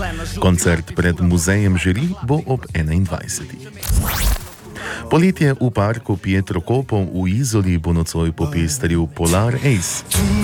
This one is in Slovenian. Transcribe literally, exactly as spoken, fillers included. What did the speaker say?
Koncert pred muzejem Žiri bo ob enaindvajsetih. Poletje v parku Pietro Kopo v Izoli bo nocoj popestril Polar Ace.